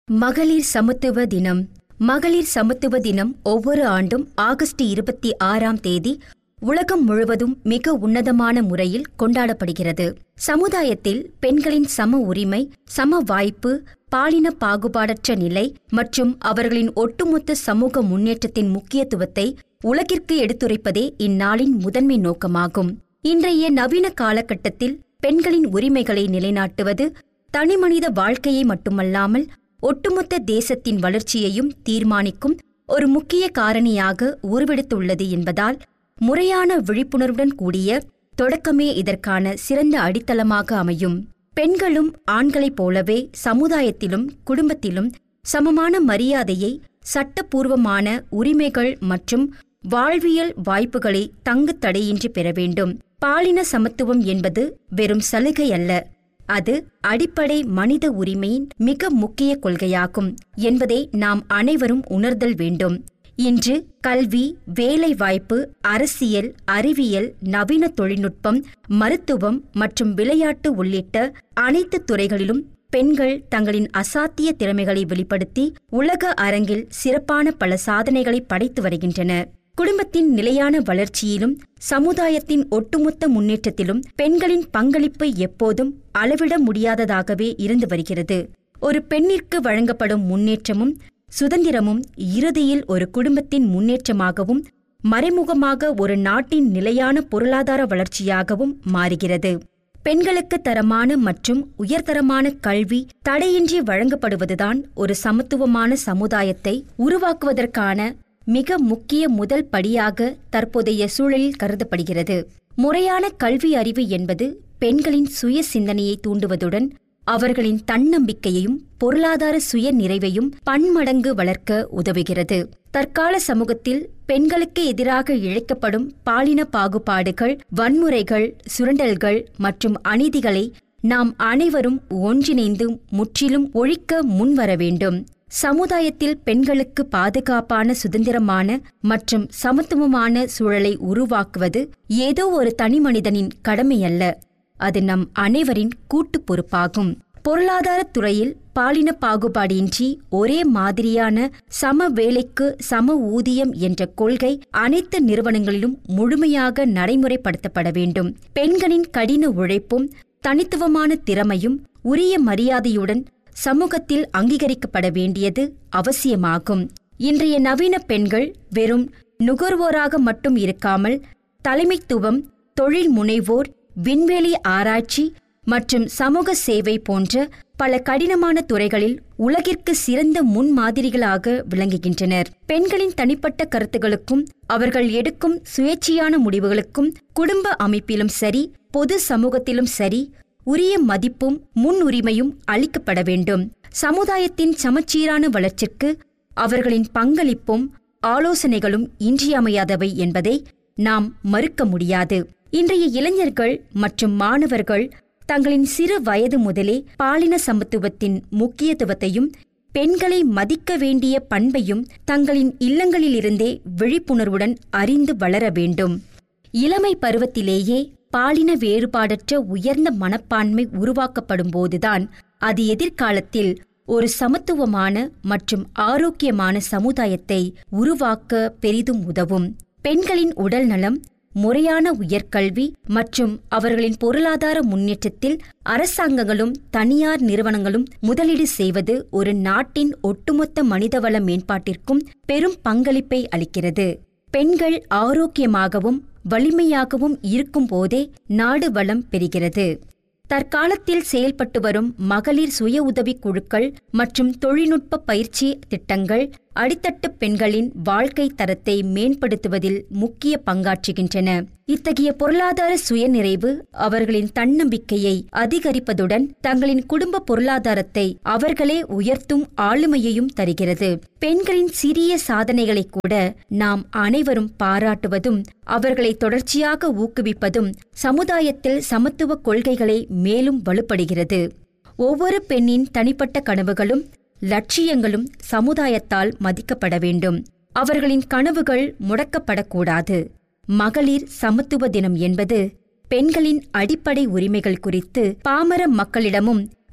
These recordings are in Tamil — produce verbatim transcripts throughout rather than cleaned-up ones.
மகளிர் சமத்துவ தினம். மகளிர் சமத்துவ தினம் ஒவ்வொரு ஆண்டும் ஆகஸ்ட் இருபத்தி ஆறாம் தேதி உலகம் முழுவதும் மிக உன்னதமான முறையில் கொண்டாடப்படுகிறது. சமுதாயத்தில் பெண்களின் சம உரிமை, சம வாய்ப்பு, பாலின பாகுபாடற்ற நிலை மற்றும் அவர்களின் ஒட்டுமொத்த சமூக முன்னேற்றத்தின் முக்கியத்துவத்தை உலகிற்கு எடுத்துரைப்பதே இந்நாளின் முதன்மை நோக்கமாகும். இன்றைய நவீன காலகட்டத்தில் பெண்களின் உரிமைகளை நிலைநாட்டுவது தனிமனித வாழ்க்கையை மட்டுமல்லாமல் ஒட்டுமொத்த தேசத்தின் வளர்ச்சியையும் தீர்மானிக்கும் ஒரு முக்கிய காரணியாக உருவெடுத்துள்ளது என்பதால் முறையான விழிப்புணர்வுடன் கூடிய தொடக்கமே இதற்கான சிறந்த அடித்தளமாக அமையும். பெண்களும் ஆண்களைப் போலவே சமுதாயத்திலும் குடும்பத்திலும் சமமான மரியாதையை, சட்டப்பூர்வமான உரிமைகள் மற்றும் வாழ்வியல் வாய்ப்புகளை தங்கு தடையின்றி பெற வேண்டும். பாலின சமத்துவம் என்பது வெறும் சலுகை அல்ல, அது அடிப்படை மனித உரிமையின் மிக முக்கிய கொள்கையாகும் என்பதை நாம் அனைவரும் உணர்தல் வேண்டும். இன்று கல்வி, வேலைவாய்ப்பு, அரசியல், அறிவியல், நவீன தொழில்நுட்பம், மருத்துவம் மற்றும் விளையாட்டு உள்ளிட்ட அனைத்து துறைகளிலும் பெண்கள் தங்களின் அசாத்திய திறமைகளை வெளிப்படுத்தி உலக அரங்கில் சிறப்பான பல சாதனைகளை படைத்து வருகின்றனர். குடும்பத்தின் நிலையான வளர்ச்சியிலும் சமுதாயத்தின் ஒட்டுமொத்த முன்னேற்றத்திலும் பெண்களின் பங்களிப்பு எப்போதும் அளவிட முடியாததாகவே இருந்து வருகிறது. ஒரு பெண்ணிற்கு வழங்கப்படும் முன்னேற்றமும் சுதந்திரமும் இறுதியில் ஒரு குடும்பத்தின் முன்னேற்றமாகவும் மறைமுகமாக ஒரு நாட்டின் நிலையான பொருளாதார வளர்ச்சியாகவும் மாறுகிறது. பெண்களுக்கு தரமான மற்றும் உயர்தரமான கல்வி தடையின்றி வழங்கப்படுவதுதான் ஒரு சமத்துவமான சமுதாயத்தை உருவாக்குவதற்கான மிக முக்கிய முதல் படியாக தற்போதைய சூழலில் கருதப்படுகிறது. முறையான கல்வி அறிவு என்பது பெண்களின் சுய சிந்தனையை தூண்டுவதுடன் அவர்களின் தன்னம்பிக்கையையும் பொருளாதார சுய நிறைவையும் பன்மடங்கு வளர்க்க உதவுகிறது. தற்கால சமூகத்தில் பெண்களுக்கு எதிராக இழைக்கப்படும் பாலின பாகுபாடுகள், வன்முறைகள், சுரண்டல்கள் மற்றும் அநீதிகளை நாம் அனைவரும் ஒன்றிணைந்து முற்றிலும் ஒழிக்க முன்வர வேண்டும். சமுதாயத்தில் பெண்களுக்கு பாதுகாப்பான, சுதந்திரமான மற்றும் சமத்துவமான சூழலை உருவாக்குவது ஏதோ ஒரு தனிமனிதனின் கடமையல்ல, அது நம் அனைவரின் கூட்டு பொறுப்பாகும். பொருளாதாரத் துறையில் பாலின பாகுபாடின்றி ஒரே மாதிரியான சம வேலைக்கு சம ஊதியம் என்ற கொள்கை அனைத்து நிறுவனங்களிலும் முழுமையாக நடைமுறைப்படுத்தப்பட வேண்டும். பெண்களின் கடின உழைப்பும் தனித்துவமான திறமையும் உரிய மரியாதையுடன் சமூகத்தில் அங்கீகரிக்கப்பட வேண்டியது அவசியமாகும். இன்றைய நவீன பெண்கள் வெறும் நுகர்வோராக மட்டும் இருக்காமல் தலைமைத்துவம், தொழில் முனைவோர், விண்வெளி ஆராய்ச்சி மற்றும் சமூக சேவை போன்ற பல கடினமான துறைகளில் உலகிற்கு சிறந்த முன்மாதிரிகளாக விளங்குகின்றனர். பெண்களின் தனிப்பட்ட கருத்துகளுக்கும் அவர்கள் எடுக்கும் சுயேட்சையான முடிவுகளுக்கும் குடும்ப அமைப்பிலும் சரி, பொது சமூகத்திலும் சரி உரிய மதிப்பும் முன்னுரிமையும் அளிக்கப்பட வேண்டும். சமுதாயத்தின் சமச்சீரான வளர்ச்சிக்கு அவர்களின் பங்களிப்பும் ஆலோசனைகளும் இன்றியமையாதவை என்பதை நாம் மறுக்க முடியாது. இன்றைய இளைஞர்கள் மற்றும் மாணவர்கள் தங்களின் சிறு வயது முதலே பாலின சமத்துவத்தின் முக்கியத்துவத்தையும் பெண்களை மதிக்க வேண்டிய பண்பையும் தங்களின் இல்லங்களிலிருந்தே விழிப்புணர்வுடன் அறிந்து வளர வேண்டும். இளமை பருவத்திலேயே பாலின வேறுபாடற்ற உயர்ந்த மனப்பான்மை உருவாக்கப்படும் போதுதான் அது எதிர்காலத்தில் ஒரு சமத்துவமான மற்றும் ஆரோக்கியமான சமுதாயத்தை உருவாக்க பெரிதும் உதவும். பெண்களின் உடல் நலம், முறையான உயர்கல்வி மற்றும் அவர்களின் பொருளாதார முன்னேற்றத்தில் அரசாங்கங்களும் தனியார் நிறுவனங்களும் முதலீடு செய்வது ஒரு நாட்டின் ஒட்டுமொத்த மனிதவள மேம்பாட்டிற்கும் பெரும் பங்களிப்பை அளிக்கிறது. பெண்கள் ஆரோக்கியமாகவும் வலிமையாகவும் இருக்கும் போதே நாடு வளம் பெறுகிறது. தற்காலத்தில் செயல்பட்டு வரும் மகளிர் சுய உதவிக் குழுக்கள் மற்றும் தொழில்நுட்ப பயிற்சி திட்டங்கள் அடித்தட்டு பெண்களின் வாழ்க்கை தரத்தை மேம்படுத்துவதில் முக்கிய பங்காற்றுகின்றன. இத்தகைய பொருளாதார சுயநிறைவு அவர்களின் தன்னம்பிக்கையை அதிகரிப்பதுடன் தங்களின் குடும்ப பொருளாதாரத்தை அவர்களே உயர்த்தும் ஆளுமையையும் தருகிறது. பெண்களின் சிறிய சாதனைகளை கூட நாம் அனைவரும் பாராட்டுவதும் அவர்களை தொடர்ச்சியாக ஊக்குவிப்பதும் சமுதாயத்தில் சமத்துவ கொள்கைகளை மேலும் வலுப்படுகிறது. ஒவ்வொரு பெண்ணின் தனிப்பட்ட கனவுகளும் லட்சியங்களும் சமுதாயத்தால் மதிக்கப்பட வேண்டும். அவர்களின் கனவுகள் முடக்கப்படக்கூடாது. மகளிர் சமத்துவ தினம் என்பது பெண்களின் அடிப்படை உரிமைகள் குறித்து பாமர மக்களிடமும்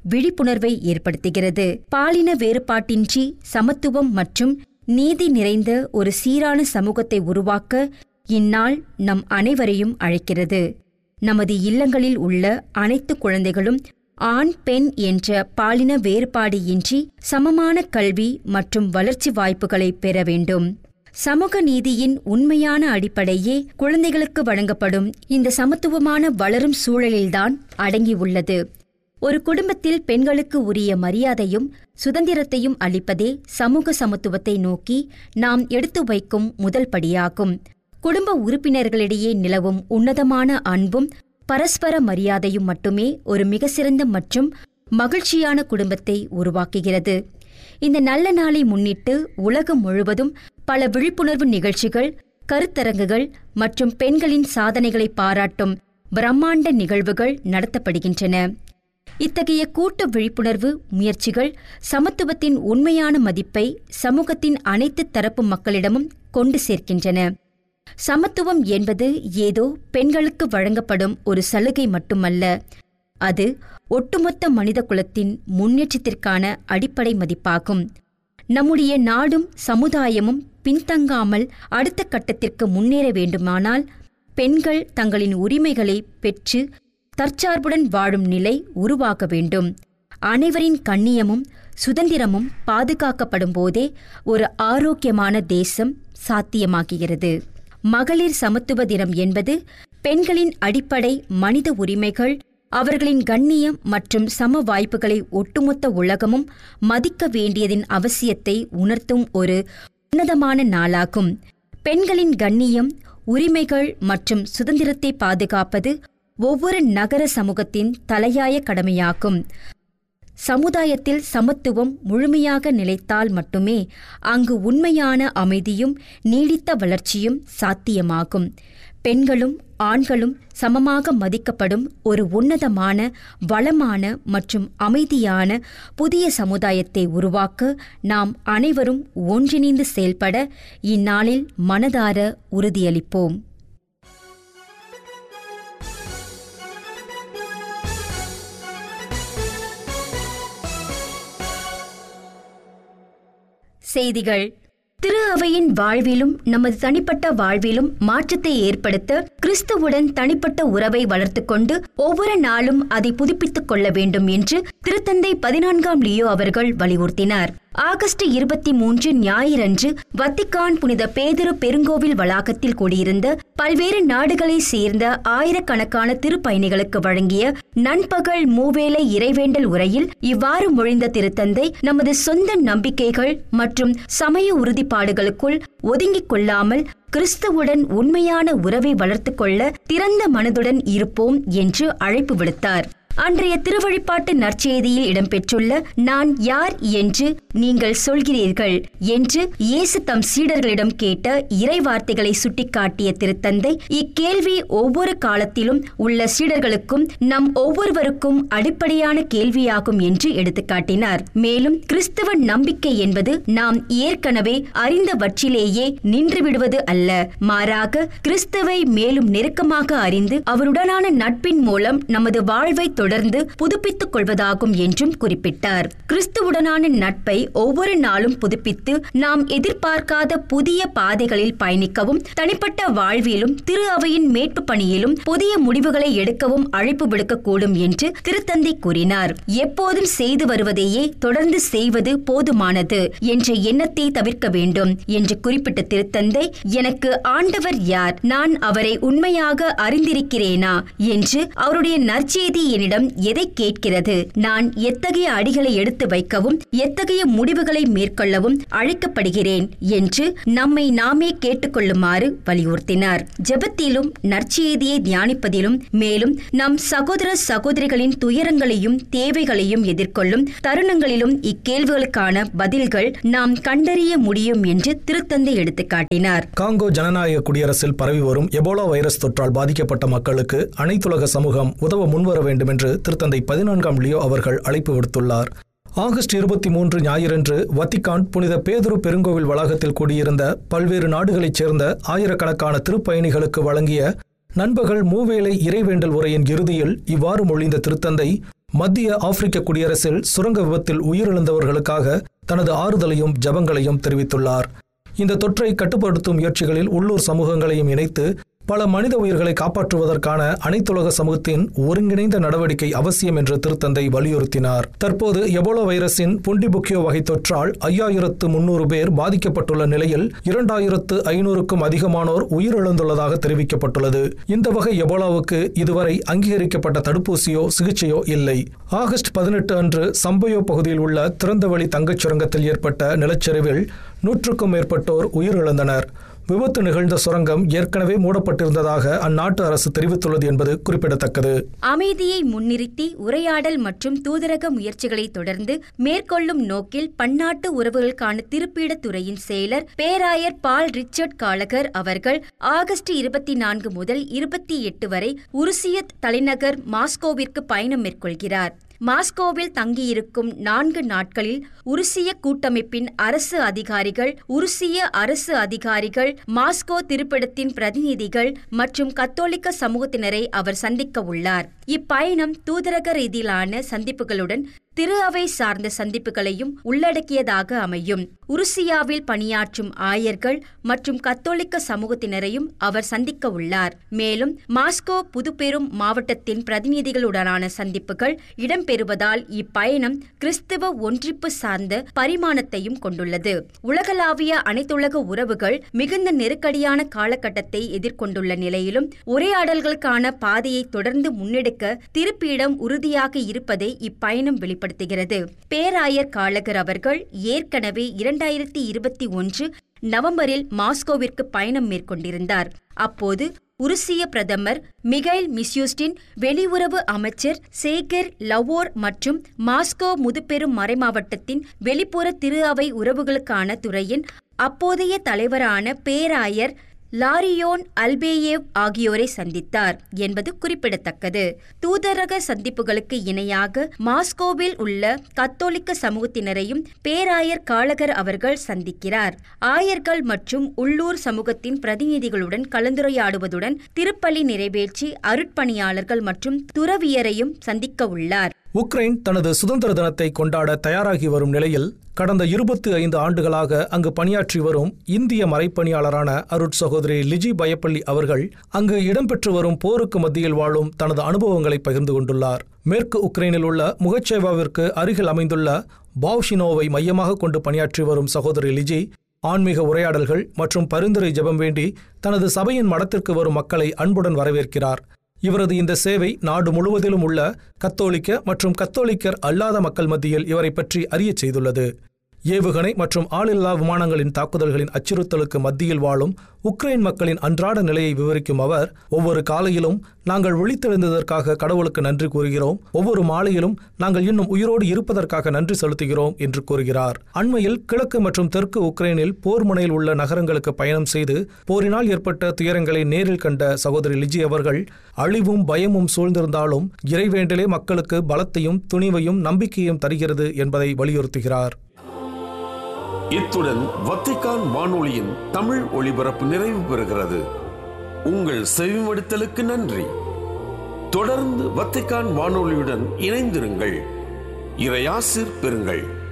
விழிப்புணர்வை ஏற்படுத்துகிறது. பாலின வேறுபாட்டின்றி சமத்துவம் மற்றும் நீதி நிறைந்த ஒரு சீரான சமூகத்தை உருவாக்க இந்நாள் நம் அனைவரையும் அழைக்கிறது. நமது இல்லங்களில் உள்ள அனைத்து குழந்தைகளும் ஆண் பெண் என்ற பாலின வேறுபாடு இன்றி சமமான கல்வி மற்றும் வளர்ச்சி வாய்ப்புகளை பெற வேண்டும். சமூக நீதியின் உண்மையான அடிப்படையே குழந்தைகளுக்கு வழங்கப்படும் இந்த சமத்துவமான வளரும் சூழலில்தான் அடங்கியுள்ளது. ஒரு குடும்பத்தில் பெண்களுக்கு உரிய மரியாதையும் சுதந்திரத்தையும் அளிப்பதே சமூக சமத்துவத்தை நோக்கி நாம் எடுத்து வைக்கும் முதல் படியாகும். குடும்ப உறுப்பினர்களிடையே நிலவும் உன்னதமான அன்பும் பரஸ்பர மரியாதையும் மட்டுமே ஒரு மிக சிறந்த மற்றும் மகிழ்ச்சியான குடும்பத்தை உருவாக்குகிறது. இந்த நல்ல நாளை முன்னிட்டு உலகம் முழுவதும் பல விழிப்புணர்வு நிகழ்ச்சிகள், கருத்தரங்குகள் மற்றும் பெண்களின் சாதனைகளை பாராட்டும் பிரம்மாண்ட நிகழ்வுகள் நடத்தப்படுகின்றன. இத்தகைய கூட்டு விழிப்புணர்வு முயற்சிகள் சமத்துவத்தின் உண்மையான மதிப்பை சமூகத்தின் அனைத்து தரப்பு மக்களிடமும் கொண்டு சேர்க்கின்றன. சமத்துவம் என்பது ஏதோ பெண்களுக்கு வழங்கப்படும் ஒரு சலுகை மட்டுமல்ல, அது ஒட்டுமொத்த மனித குலத்தின் முன்னேற்றத்திற்கான அடிப்படை மதிப்பாகும். நம்முடைய நாடும் சமுதாயமும் பின்தங்காமல் அடுத்த கட்டத்திற்கு முன்னேற வேண்டுமானால் பெண்கள் தங்களின் உரிமைகளை பெற்று தற்சார்புடன் வாழும் நிலை உருவாக வேண்டும். அனைவரின் கண்ணியமும் சுதந்திரமும் பாதுகாக்கப்படும் போதே ஒரு ஆரோக்கியமான தேசம் சாத்தியமாகிறது. மகளிர் சமத்துவ தினம் என்பது பெண்களின் அடிப்படை மனித உரிமைகள், அவர்களின் கண்ணியம் மற்றும் சம வாய்ப்புகளை ஒட்டுமொத்த உலகமும் மதிக்க வேண்டியதின் அவசியத்தை உணர்த்தும் ஒரு உன்னதமான நாளாகும். பெண்களின் கண்ணியம், உரிமைகள் மற்றும் சுதந்திரத்தை பாதுகாப்பது ஒவ்வொரு நகர சமூகத்தின் தலையாய கடமையாகும். சமுதாயத்தில் சமத்துவம் முழுமையாக நிலைத்தால் மட்டுமே அங்கு உண்மையான அமைதியும் நீடித்த வளர்ச்சியும் சாத்தியமாகும். பெண்களும் ஆண்களும் சமமாக மதிக்கப்படும் ஒரு உன்னதமான, வளமான மற்றும் அமைதியான புதிய சமுதாயத்தை உருவாக்க நாம் அனைவரும் ஒன்றிணைந்து செயல்பட இந்நாளில் மனதார உறுதியளிப்போம். செய்திகள். திரு அவையின் வாழ்விலும் நமது தனிப்பட்ட வாழ்விலும் மாற்றத்தை ஏற்படுத்த கிறிஸ்துவுடன் தனிப்பட்ட உறவை வளர்த்துக் கொண்டு ஒவ்வொரு நாளும் அதை புதுப்பித்துக் கொள்ள வேண்டும் என்று திருத்தந்தை பதினான்காம் லியோ அவர்கள் வலியுறுத்தினார். ஆகஸ்ட் இருபத்தி மூன்று ஞாயிறன்று வத்திக்கான் புனித பேதுரு பெருங்கோவில் வளாகத்தில் கூடியிருந்த பல்வேறு நாடுகளைச் சேர்ந்த ஆயிரக்கணக்கான திருப்பயணிகளுக்கு வழங்கிய நண்பகல் மூவேளை இறைவேண்டல் உரையில் இவ்வாறு மொழிந்த திருத்தந்தை, நமது சொந்த நம்பிக்கைகள் மற்றும் சமய உறுதிப்பாடுகளுக்குள் ஒதுங்கிக் கொள்ளாமல் கிறிஸ்துவுடன் உண்மையான உறவை வளர்த்துக் கொள்ள திறந்த மனதுடன் இருப்போம் என்று அழைப்பு விடுத்தார். அன்றைய திருவழிபாட்டு நற்செய்தியில் இடம்பெற்றுள்ள நான் யார் என்று நீங்கள் சொல்கிறீர்கள் என்று இயேசு தம் சீடர்களிடம் கேட்ட இறைவார்த்தைகளை சுட்டிக்காட்டிய திருத்தந்தை, இக்கேள்வி ஒவ்வொரு காலத்திலும் உள்ள சீடர்களுக்கும் நம் ஒவ்வொருவருக்கும் அடிப்படையான கேள்வியாகும் என்று எடுத்துக்காட்டினார். மேலும் கிறிஸ்தவ நம்பிக்கை என்பது நாம் ஏற்கனவே அறிந்தவற்றிலேயே நின்றுவிடுவது அல்ல, மாறாக கிறிஸ்துவை மேலும் நெருக்கமாக அறிந்து அவருடனான நட்பின் மூலம் நமது வாழ்வை தொடர்ந்து புதுப்பித்துக் கொள்வதாகும் என்றும் குறிப்பிட்டார். கிறிஸ்துவுடனான நட்பை ஒவ்வொரு நாளும் புதுப்பித்து நாம் எதிர்பார்க்காத புதிய பாதைகளில் பயணிக்கவும், தனிப்பட்ட வாழ்விலும் திரு அவையின் மேட்பு பணியிலும் புதிய முடிவுகளை எடுக்கவும் அழைப்பு விடுக்கக்கூடும் என்று திருத்தந்தை கூறினார். எப்போதும் செய்து வருவதையே தொடர்ந்து செய்வது போதுமானது என்ற எண்ணத்தை தவிர்க்க வேண்டும் என்று குறிப்பிட்ட திருத்தந்தை, எனக்கு ஆண்டவர் யார், நான் அவரை உண்மையாக அறிந்திருக்கிறேனா என்று அவருடைய நற்செய்தி என்னிடம் எதை கேட்கிறது, நான் எத்தகைய அடிகளை எடுத்து வைக்கவும் எத்தகைய முடிவுகளை மேற்கொள்ளவும் அழைக்கப்படுகிறேன் என்று நம்மை நாமே கேட்டுக்கொள்ளுமாறு வலியுறுத்தினார். ஜெபத்திலும் நற்செய்தியை தியானிப்பதிலும் மேலும் நம் சகோதர சகோதரிகளின் துயரங்களையும் தேவைகளையும் எதிர்கொள்ளும் தருணங்களிலும் இக்கேள்விகளுக்கான பதில்கள் நாம் கண்டறிய முடியும் என்று திருத்தந்தை எடுத்துக்காட்டினார். காங்கோ ஜனநாயக குடியரசில் பரவி வரும் எபோலா வைரஸ் தொற்றால் பாதிக்கப்பட்ட மக்களுக்கு அனைத்துலக சமூகம் உதவ முன்வர வேண்டும் என்று திருத்தந்தை பதினான்காம் லியோ அவர்கள் அழைப்பு விடுத்துள்ளார். ஆகஸ்ட் இருபத்தி மூன்று ஞாயிறன்று வத்திக்கான் புனித பேதுரு பெருங்கோவில் வளாகத்தில் கூடியிருந்த பல்வேறு நாடுகளைச் சேர்ந்த ஆயிரக்கணக்கான திருப்பயணிகளுக்கு வழங்கிய நண்பகல் மூவேளை இறைவேண்டல் உரையின் இறுதியில் இவ்வாறு மொழிந்த திருத்தந்தை, மத்திய ஆப்பிரிக்க குடியரசில் சுரங்க விபத்தில் உயிரிழந்தவர்களுக்காக தனது ஆறுதலையும் ஜெபங்களையும் தெரிவித்துள்ளார். இந்த தொற்றை கட்டுப்படுத்தும் முயற்சிகளில் உள்ளூர் சமூகங்களையும் இணைத்து பல மனித உயிர்களை காப்பாற்றுவதற்கான அனைத்துலக சமூகத்தின் ஒருங்கிணைந்த நடவடிக்கை அவசியம் என்று திருத்தந்தை வலியுறுத்தினார். தற்போது எபோலா வைரஸின் புண்டிபுக்கியோ வகை தொற்றால் ஐயாயிரத்து முன்னூறு பேர் பாதிக்கப்பட்டுள்ள நிலையில் இரண்டாயிரத்து ஐநூறுக்கும் அதிகமானோர் உயிரிழந்துள்ளதாக தெரிவிக்கப்பட்டுள்ளது. இந்த வகை எபோலாவுக்கு இதுவரை அங்கீகரிக்கப்பட்ட தடுப்பூசியோ சிகிச்சையோ இல்லை. ஆகஸ்ட் பதினெட்டு அன்று சம்பயோ பகுதியில் உள்ள திறந்தவெளி தங்கச் சுரங்கத்தில் ஏற்பட்ட நிலச்சரிவில் நூற்றுக்கும் மேற்பட்டோர் உயிரிழந்தனர். விபத்து நிகழ்ந்த சுரங்கம் ஏற்கனவே மூடப்பட்டிருந்ததாக அந்நாட்டு அரசு தெரிவித்துள்ளது என்பது குறிப்பிடத்தக்கது. அமைதியை முன்னிறுத்தி உரையாடல் மற்றும் தூதரக முயற்சிகளை தொடர்ந்து மேற்கொள்ளும் நோக்கில் பன்னாட்டு உறவுகளுக்கான திருப்பீடத் துறையின் செயலர் பேராயர் பால் ரிச்சர்ட் காலகர் அவர்கள் ஆகஸ்ட் இருபத்தி நான்கு முதல் இருபத்தி எட்டு வரை உருசிய தலைநகர் மாஸ்கோவிற்கு பயணம் மேற்கொள்கிறார். மாஸ்கோவில் தங்கியிருக்கும் நான்கு நாட்களில் உருசிய கூட்டமைப்பின் அரசு அதிகாரிகள், உருசிய அரசு அதிகாரிகள், மாஸ்கோ திருப்பிடத்தின் பிரதிநிதிகள் மற்றும் கத்தோலிக்க சமூகத்தினரை அவர் சந்திக்க உள்ளார். இப்பயணம் தூதரக ரீதியிலான சந்திப்புகளுடன் திரு அவை சார்ந்த சந்திப்புகளையும் உள்ளடக்கியதாக அமையும். உருசியாவில் பணியாற்றும் ஆயர்கள் மற்றும் கத்தோலிக்க சமூகத்தினரையும் அவர் சந்திக்க உள்ளார். மேலும் மாஸ்கோ புதுப்பெரும் மாவட்டத்தின் பிரதிநிதிகளுடனான சந்திப்புகள் இடம்பெறுவதால் இப்பயணம் கிறிஸ்தவ ஒன்றிப்பு சார்ந்த பரிமாணத்தையும் கொண்டுள்ளது. உலகளாவிய அனைத்துலக உறவுகள் மிகுந்த நெருக்கடியான காலகட்டத்தை எதிர்கொண்டுள்ள நிலையிலும் உரையாடல்களுக்கான பாதையை தொடர்ந்து முன்னெடுக்க திருப்பீடம் உறுதியாக இருப்பதை இப்பயணம் வெளிப்படுத்துகிறது. பேராயர் காலகர் அவர்கள் ஏற்கனவே இரண்டாயிரத்தி இருபத்தி ஒன்று நவம்பரில் மாஸ்கோவிற்கு பயணம் மேற்கொண்டிருந்தார். அப்போது உருசிய பிரதமர் மிகைல் மிஷ்யூஸ்டின், வெளியுறவு அமைச்சர் சேகர் லவோர் மற்றும் மாஸ்கோ முதுபெரும் மறைமாவட்டத்தின் வெளிப்புற திரு அவை உறவுகளுக்கான துறையின் அப்போதைய தலைவரான பேராயர் லாரியோன் அல்பேயேவ் ஆகியோரை சந்தித்தார் என்பது குறிப்பிடத்தக்கது. தூதரக சந்திப்புகளுக்கு இணையாக மாஸ்கோவில் உள்ள கத்தோலிக்க சமூகத்தினரையும் பேராயர் காலகர் அவர்கள் சந்திக்கிறார். ஆயர்கள் மற்றும் உள்ளூர் சமூகத்தின் பிரதிநிதிகளுடன் கலந்துரையாடுவதுடன் திருப்பலி நிறைவேற்றி அருட்பணியாளர்கள் மற்றும் துறவியரையும் சந்திக்க உள்ளார். உக்ரைன் தனது சுதந்திர தினத்தை கொண்டாட தயாராகி வரும் நிலையில் கடந்த இருபத்தி ஐந்து ஆண்டுகளாக அங்கு பணியாற்றி வரும் இந்திய மறைப்பணியாளரான அருட் சகோதரி லிஜி பயப்பள்ளி அவர்கள் அங்கு இடம்பெற்று வரும் போருக்கு மத்தியில் வாழும் தனது அனுபவங்களை பகிர்ந்து கொண்டுள்ளார். மேற்கு உக்ரைனில் உள்ள முகச்சேவாவிற்கு அருகில் அமைந்துள்ள பாவ்ஷினோவை மையமாக கொண்டு பணியாற்றி வரும் சகோதரி லிஜி ஆன்மீக உரையாடல்கள் மற்றும் பரிந்துரை ஜெபம் வேண்டி தனது சபையின் மடத்திற்கு வரும் மக்களை அன்புடன் வரவேற்கிறார். இவரது இந்த சேவை நாடு முழுவதிலும் உள்ள கத்தோலிக்க மற்றும் கத்தோலிக்கர் அல்லாத மக்கள் மத்தியில் இவரை பற்றி அறியச் செய்துள்ளது. ஏவுகணை மற்றும் ஆளில்லா விமானங்களின் தாக்குதல்களின் அச்சுறுத்தலுக்கு மத்தியில் வாழும் உக்ரைன் மக்களின் அன்றாட நிலையை விவரிக்கும் அவர், ஒவ்வொரு காலையிலும் நாங்கள் விழித்தெழுந்ததற்காக கடவுளுக்கு நன்றி கூறுகிறோம், ஒவ்வொரு மாலையிலும் நாங்கள் இன்னும் உயிரோடு இருப்பதற்காக நன்றி செலுத்துகிறோம் என்று கூறுகிறார். அண்மையில் கிழக்கு மற்றும் தெற்கு உக்ரைனில் போர் முனையில் உள்ள நகரங்களுக்கு பயணம் செய்து போரினால் ஏற்பட்ட துயரங்களை நேரில் கண்ட சகோதரி லிஜி அவர்கள், அழிவும் பயமும் சூழ்ந்திருந்தாலும் இறைவேண்டலே மக்களுக்கு பலத்தையும் துணிவையும் நம்பிக்கையும் தருகிறது என்பதை வலியுறுத்துகிறார். இத்துடன் வத்திக்கான் வானொலியின் தமிழ் ஒளிபரப்பு நிறைவு பெறுகிறது. உங்கள் செவிமடுத்தலுக்கு நன்றி. தொடர்ந்து வத்திக்கான் வானொலியுடன் இணைந்திருங்கள். இறையாசிர் பெறுங்கள்.